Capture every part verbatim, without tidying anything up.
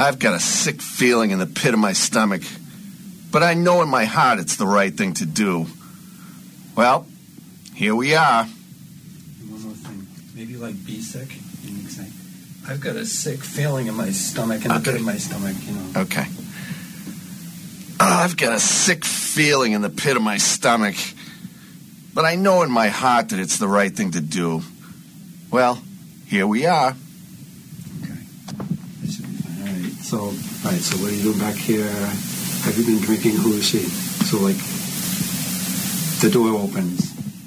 I've got a sick feeling in the pit of my stomach, but I know in my heart it's the right thing to do. Well, here we are. One more thing. Maybe like be sick. And you can say, I've got a sick feeling in my stomach, in the Okay. pit of my stomach, you know. Okay. Oh, I've got a sick feeling in the pit of my stomach, but I know in my heart that it's the right thing to do. Well, here we are. Okay. That should be fine. All right. So, all right. So, what are you doing back here? Have you been drinking? Who is she? So, like, the door opens.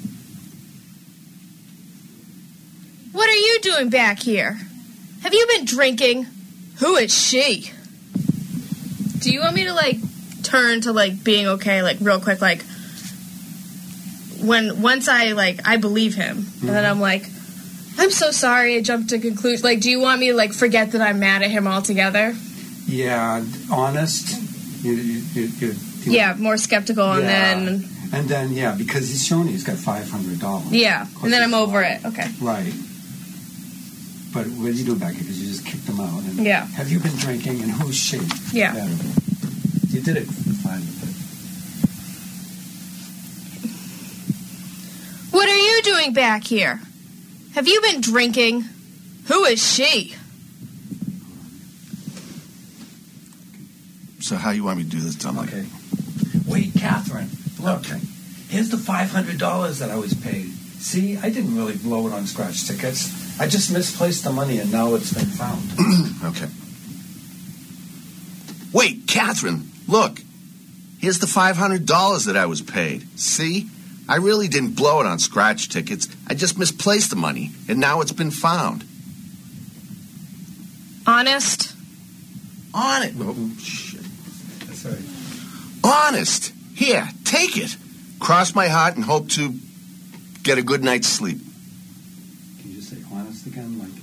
What are you doing back here? Have you been drinking? Who is she? Do you want me to, like, turn to, like, being okay, like, real quick, like, when, once I, like, I believe him, mm-hmm. and then I'm like, I'm so sorry, I jumped to conclusion. Like, do you want me to, like, forget that I'm mad at him altogether? Yeah, honest. You, you, you, you, you yeah, more skeptical, and yeah. then... And then, yeah, because he's shown you he's got five hundred dollars. Yeah, and then I'm over it. Okay. Right. But what are you doing back here? Because you just kicked him out. And yeah. Have you been drinking? And who's she? Yeah. Better. You did it fine. What are you doing back here? Have you been drinking? Who is she? So how you want me to do this, Tom? Okay. Wait, Catherine. Look. Okay. Here's the five hundred dollars that I was paid. See, I didn't really blow it on scratch tickets. I just misplaced the money, and now it's been found. Okay. Wait, Catherine, look. Here's the five hundred dollars that I was paid. See? I really didn't blow it on scratch tickets. I just misplaced the money, and now it's been found. Honest? Honest? Oh, shit. That's right. Honest. Here, take it. Cross my heart and hope to get a good night's sleep. Can you just say honest again? Like,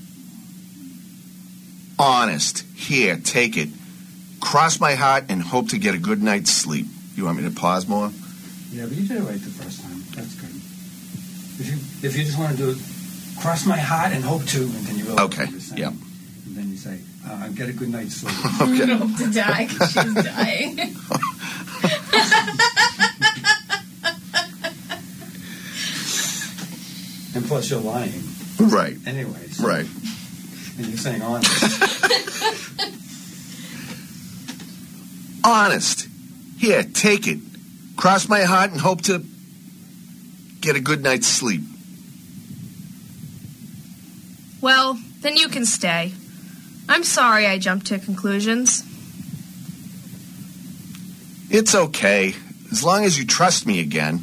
honest. Here, take it. Cross my heart and hope to get a good night's sleep. You want me to pause more? Yeah, but you did it right the first time. That's good. If you if you just want to do it, cross my heart and hope to, and then you realize okay. what you're saying. Yeah. And then you say, uh, get a good night's sleep. Okay. I hope to die because she's dying. And plus, you're lying. Right. Anyway. So, right. And you're saying honest. Honest. Here, take it. Cross my heart and hope to get a good night's sleep. Well, then you can stay. I'm sorry I jumped to conclusions. It's okay, as long as you trust me again.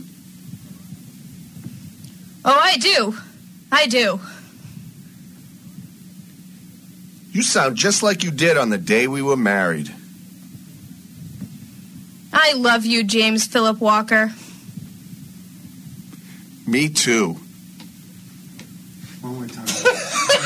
Oh, I do. I do. You sound just like you did on the day we were married. I love you, James Philip Walker. Me too. One more time.